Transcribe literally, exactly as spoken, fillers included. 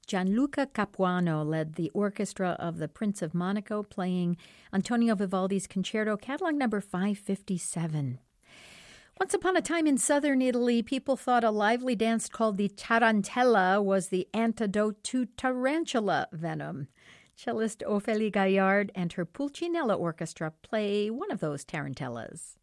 Gianluca Capuano led the orchestra of the Prince of Monaco, playing Antonio Vivaldi's Concerto, catalog number five fifty-seven. Once upon a time in southern Italy, people thought a lively dance called the tarantella was the antidote to tarantula venom. Cellist Ophélie Gaillard and her Pulcinella Orchestra play one of those tarantellas.